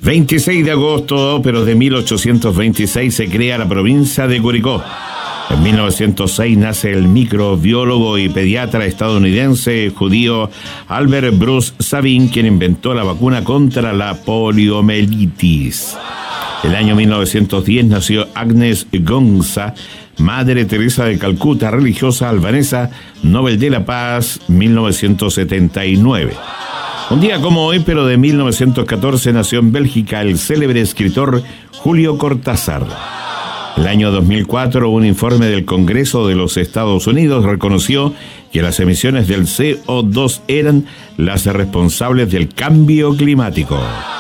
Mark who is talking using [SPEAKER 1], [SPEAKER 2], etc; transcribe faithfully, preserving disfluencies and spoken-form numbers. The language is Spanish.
[SPEAKER 1] veintiséis de agosto, pero de mil ochocientos veintiséis, se crea la provincia de Curicó. En mil novecientos seis nace el microbiólogo y pediatra estadounidense judío Albert Bruce Sabin, quien inventó la vacuna contra la poliomielitis. El año mil novecientos diez nació Agnes Gonza, Madre Teresa de Calcuta, religiosa albanesa, Nobel de la Paz, mil novecientos setenta y nueve. Un día como hoy, pero de mil novecientos catorce, nació en Bélgica el célebre escritor Julio Cortázar. El año dos mil cuatro, un informe del Congreso de los Estados Unidos reconoció que las emisiones del C O dos eran las responsables del cambio climático.